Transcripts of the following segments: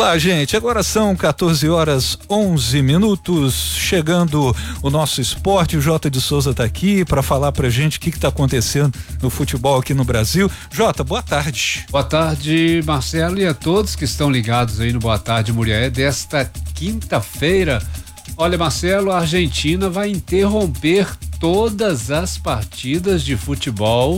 Olá, gente, agora são 14h11, chegando o nosso esporte. O Jota de Souza tá aqui para falar pra gente o que tá acontecendo no futebol aqui no Brasil. Jota, boa tarde. Boa tarde, Marcelo, e a todos que estão ligados aí no Boa Tarde Muriaé desta quinta-feira. Olha, Marcelo, a Argentina vai interromper todas as partidas de futebol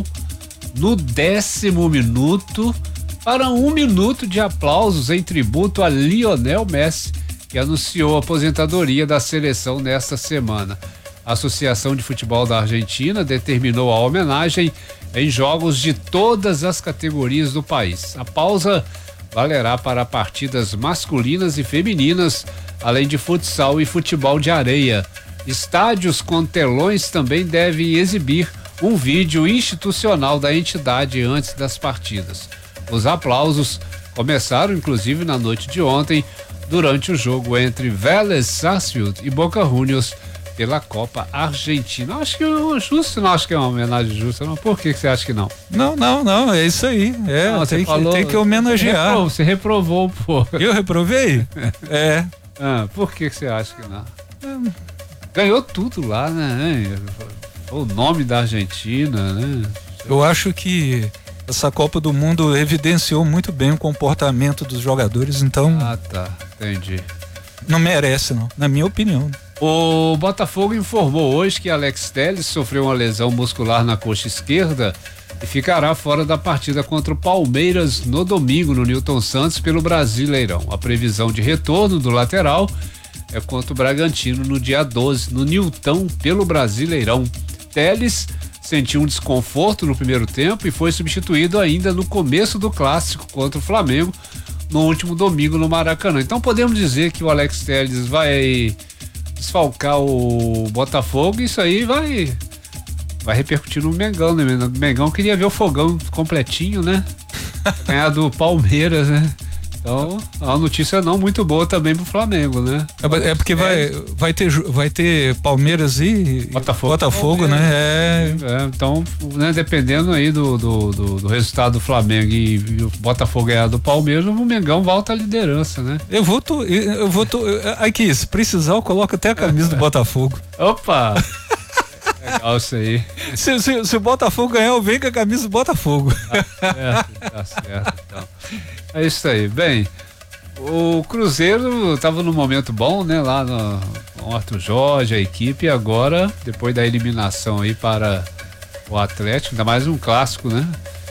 no 10º minuto para 1 minuto de aplausos em tributo a Lionel Messi, que anunciou a aposentadoria da seleção nesta semana. A Associação de Futebol da Argentina determinou a homenagem em jogos de todas as categorias do país. A pausa valerá para partidas masculinas e femininas, além de futsal e futebol de areia. Estádios com telões também devem exibir um vídeo institucional da entidade antes das partidas. Os aplausos começaram inclusive na noite de ontem, durante o jogo entre Vélez Sarsfield e Boca Juniors pela Copa Argentina. Acho que é justo, não acho que é uma homenagem justa, não. Por que você acha que não? Não, é isso aí. Não, tem que homenagear. Você reprovou, pô. Eu reprovei? É. Por que você acha que não? Ganhou tudo lá, né? O nome da Argentina, né? Eu acho que essa Copa do Mundo evidenciou muito bem o comportamento dos jogadores, então. Tá, entendi. Não merece, não, na minha opinião. O Botafogo informou hoje que Alex Telles sofreu uma lesão muscular na coxa esquerda e ficará fora da partida contra o Palmeiras no domingo no Newton Santos pelo Brasileirão. A previsão de retorno do lateral é contra o Bragantino no dia 12, no Newton pelo Brasileirão. Telles sentiu um desconforto no primeiro tempo e foi substituído ainda no começo do clássico contra o Flamengo no último domingo no Maracanã. Então podemos dizer que o Alex Telles vai desfalcar o Botafogo e isso aí vai repercutir no Mengão, né? O Mengão queria ver o fogão completinho, né? Ganhar do Palmeiras, né? Então, a notícia não muito boa também pro Flamengo, né? É porque vai ter Palmeiras e Botafogo, né? Então, né, dependendo aí do resultado do Flamengo e o Botafogo ganhar do Palmeiras, o Mengão volta à liderança, né? Eu vou aqui, se precisar eu coloco até a camisa do Botafogo. Opa! Legal isso aí. Se o Botafogo ganhar, eu venho com a camisa do Botafogo. Tá certo, então. É isso aí. Bem, o Cruzeiro estava num momento bom, né? Lá no Arthur Jorge, a equipe, e agora, depois da eliminação aí para o Atlético, ainda mais um clássico, né?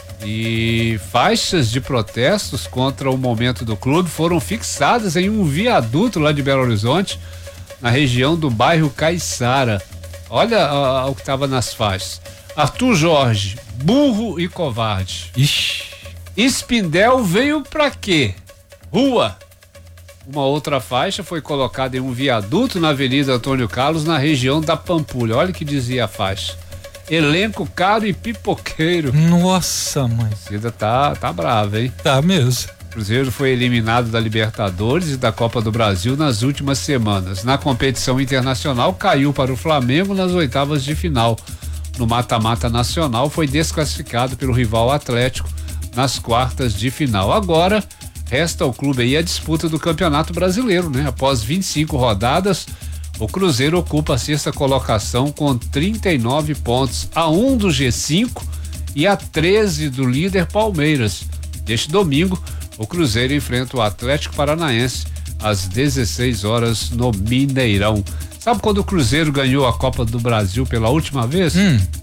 E faixas de protestos contra o momento do clube foram fixadas em um viaduto lá de Belo Horizonte, na região do bairro Caiçara. Olha o que estava nas faixas. Arthur Jorge, burro e covarde. Ixi. Spindel veio pra quê? Rua. Uma outra faixa foi colocada em um viaduto na Avenida Antônio Carlos, na região da Pampulha. Olha o que dizia a faixa. Elenco caro e pipoqueiro. Nossa, mãe. A torcida tá brava, hein? Tá mesmo. O Cruzeiro foi eliminado da Libertadores e da Copa do Brasil nas últimas semanas. Na competição internacional, caiu para o Flamengo nas oitavas de final. No mata-mata nacional, foi desclassificado pelo rival Atlético nas quartas de final. Agora, resta ao clube aí a disputa do Campeonato Brasileiro, né? Após 25 rodadas, o Cruzeiro ocupa a sexta colocação com 39 pontos, a 1 do G5 e a 13 do líder Palmeiras. Neste domingo, o Cruzeiro enfrenta o Atlético Paranaense às 16 horas no Mineirão. Sabe quando o Cruzeiro ganhou a Copa do Brasil pela última vez?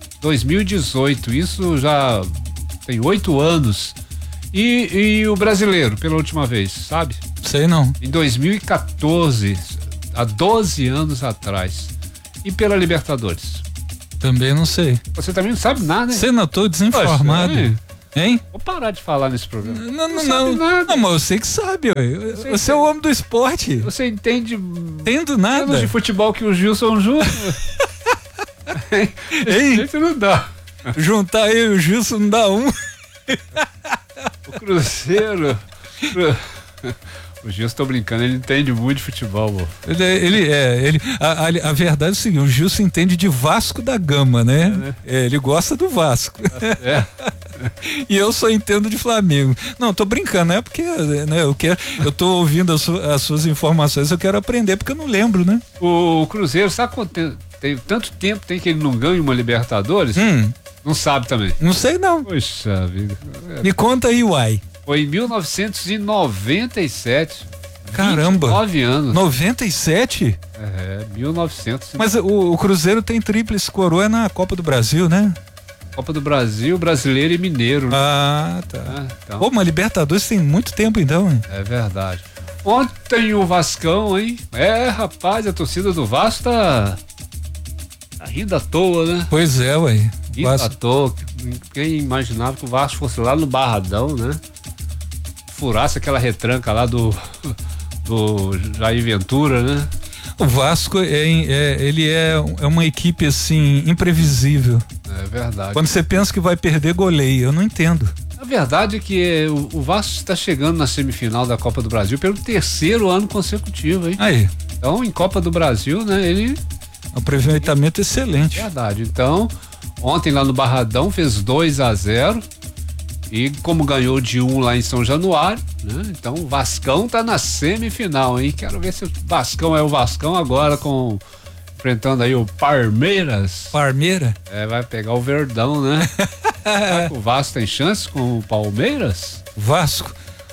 2018, isso já tem 8 anos. E o brasileiro pela última vez, sabe? Sei não. Em 2014, há 12 anos atrás. E pela Libertadores? Também não sei. Você também não sabe nada, né? Você não, tô desinformado. Hein? Vou parar de falar nesse programa. Não, mas eu sei que sabe. Você é o homem do esporte. Você entende? Entendo nada. De futebol que o Gilson junto. Ei, isso não dá. Juntar eu e o Gilson não dá um. O Cruzeiro. O Gilson, tô brincando, ele entende muito de futebol, pô. A verdade é o seguinte, o Gilson entende de Vasco da Gama, né? Ele gosta do Vasco. É. E eu só entendo de Flamengo. Não, tô brincando, é porque, né, eu tô ouvindo as suas informações, eu quero aprender porque eu não lembro, né? O Cruzeiro, sabe quanto tem tanto tempo tem que ele não ganha uma Libertadores? Não sabe também. Não sei não. Poxa vida. Me conta aí, uai. Foi em 1997. Caramba. 29 anos. 97? 1900. Mas o Cruzeiro tem tríplice coroa na Copa do Brasil, né? Copa do Brasil, Brasileiro e Mineiro. Ah, tá. Então. Pô, mas Libertadores tem muito tempo então, hein? É verdade. Ontem o Vascão, hein? Rapaz, a torcida do Vasco tá rindo à toa, né? Pois é, ué. Rindo à toa. Quem imaginava que o Vasco fosse lá no Barradão, né? Furasse aquela retranca lá do Jair Ventura, né? O Vasco ele é uma equipe assim imprevisível. É verdade. Quando você pensa que vai perder, goleia. Eu não entendo. A verdade é que o Vasco está chegando na semifinal da Copa do Brasil pelo 3º ano consecutivo, hein? Aí. Então, em Copa do Brasil, né? Ele aproveitamento excelente. Verdade. Então, ontem lá no Barradão fez 2-0 e como ganhou de 1 lá em São Januário, né? Então o Vascão tá na semifinal, hein? Quero ver se o Vascão é o Vascão agora enfrentando aí o Palmeiras. Parmeira? Vai pegar o Verdão, né? Será que o Vasco tem chance com o Palmeiras? Vasco?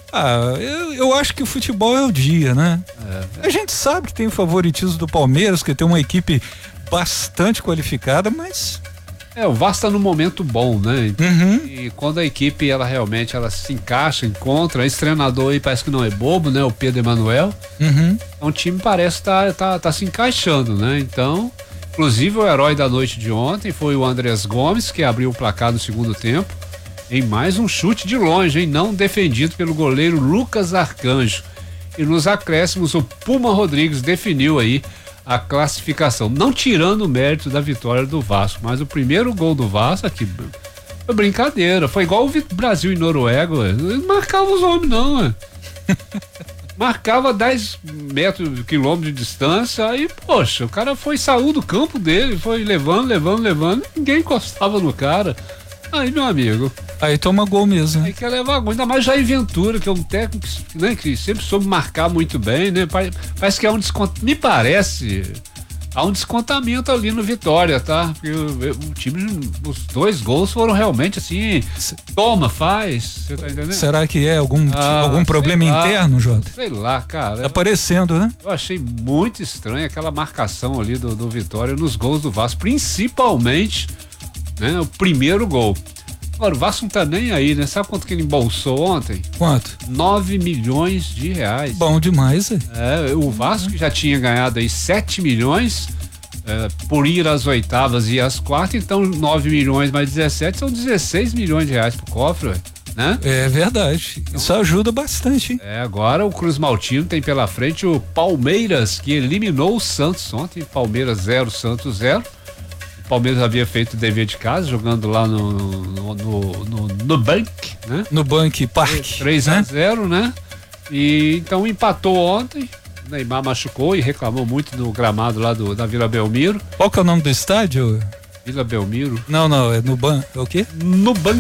Eu acho que o futebol é o dia, né? A gente sabe que tem o favoritismo do Palmeiras, que tem uma equipe bastante qualificada, mas... O Vasco tá num momento bom, né? Uhum. E quando a equipe, ela se encaixa, encontra, esse treinador aí parece que não é bobo, né? O Pedro Emanuel. Uhum. Então o time parece tá se encaixando, né? Então, inclusive o herói da noite de ontem foi o Andrés Gomes, que abriu o placar no segundo tempo, em mais um chute de longe, hein? Não defendido pelo goleiro Lucas Arcanjo. E nos acréscimos, o Puma Rodrigues definiu aí a classificação, não tirando o mérito da vitória do Vasco, mas o primeiro gol do Vasco aqui foi brincadeira, foi igual o Brasil e Noruega, não marcava os homens não, marcava 10 metros, quilômetros de distância, aí poxa, o cara saiu do campo dele, foi levando, ninguém encostava no cara, aí meu amigo, aí toma gol mesmo, né? Aí quer levar gol, ainda mais Jair Ventura, que é um técnico, né, que sempre soube marcar muito bem, né? Parece que há um desconto, me parece, há um descontamento ali no Vitória, tá? Porque o time, os 2 gols foram realmente assim, toma, faz, você tá entendendo? Será que é algum problema interno, Jota? Sei lá, cara. Tá aparecendo, né? Eu achei muito estranho aquela marcação ali do Vitória nos gols do Vasco, principalmente, né, o primeiro gol. Agora, o Vasco não tá nem aí, né? Sabe quanto que ele embolsou ontem? Quanto? 9 milhões de reais. Bom demais, o Vasco já tinha ganhado aí 7 milhões por ir às oitavas e às quartas, então 9 milhões mais 17 são 16 milhões de reais pro cofre, né? É verdade. Isso ajuda bastante, hein? Agora o Cruz Maltino tem pela frente o Palmeiras, que eliminou o Santos ontem, Palmeiras 0, Santos 0. O Palmeiras havia feito o dever de casa, jogando lá no Nubank, né? Nubank Park. 3-0, né? E então empatou ontem. O Neymar machucou e reclamou muito do gramado lá da Vila Belmiro. Qual que é o nome do estádio? Vila Belmiro? Não, é Nubank. É o quê? Nubank.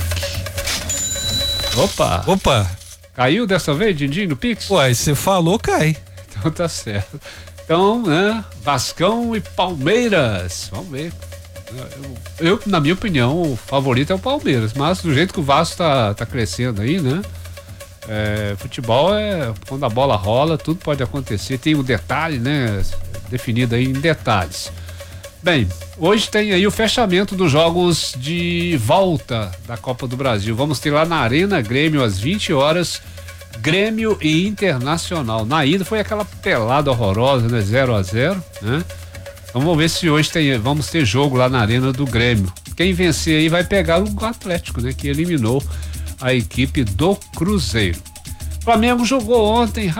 Opa! Caiu dessa vez, Dindim, no Pix? Uai, você falou, cai. Então tá certo. Então, né? Vascão e Palmeiras. Vamos ver. Eu, na minha opinião, o favorito é o Palmeiras, mas do jeito que o Vasco tá crescendo aí, né? Futebol quando a bola rola, tudo pode acontecer, tem um detalhe, né? Definido aí em detalhes. Bem, hoje tem aí o fechamento dos jogos de volta da Copa do Brasil. Vamos ter lá na Arena Grêmio às 20 horas, Grêmio e Internacional. Na ida foi aquela pelada horrorosa, né? 0-0, né? Então vamos ver se hoje vamos ter jogo lá na Arena do Grêmio. Quem vencer aí vai pegar o Atlético, né? Que eliminou a equipe do Cruzeiro. O Flamengo jogou ontem